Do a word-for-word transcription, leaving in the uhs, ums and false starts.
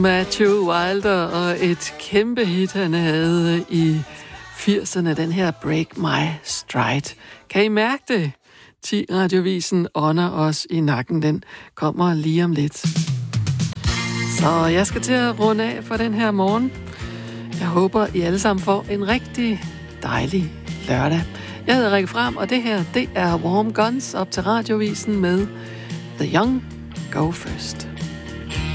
Matthew Wilder og et kæmpe hit, han havde i firserne, den her Break My Stride. Kan I mærke det? ti Radiovisen ånder os i nakken, den kommer lige om lidt. Så jeg skal til at runde af for den her morgen. Jeg håber, I alle sammen får en rigtig dejlig lørdag. Jeg hedder Rikke Fram, og det her, det er Warm Guns op til Radiovisen med The Young Go First.